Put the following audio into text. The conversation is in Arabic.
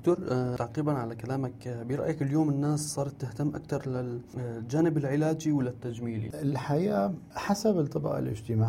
دكتور، تعقيبا على كلامك، برأيك اليوم الناس صارت تهتم أكثر للجانب العلاجي ولا التجميلي؟ الحقيقة حسب الطبقة الاجتماعية.